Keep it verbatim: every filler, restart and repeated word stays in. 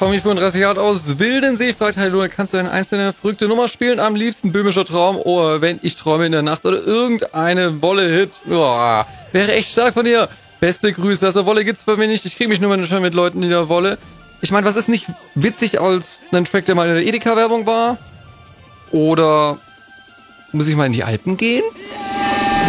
Tommy fünfunddreißig Jahre aus Wildensee fragt, hallo, kannst du eine einzelne verrückte Nummer spielen? Am liebsten böhmischer Traum, oh, wenn ich träume in der Nacht oder irgendeine Wolle-Hit. Oh, wäre echt stark von dir. Beste Grüße, also Wolle gibt's bei mir nicht. Ich kriege mich nur manchmal mit Leuten, die da Wolle. Ich meine, was ist nicht witzig als ein Track, der mal in der Edeka-Werbung war? Oder muss ich mal in die Alpen gehen?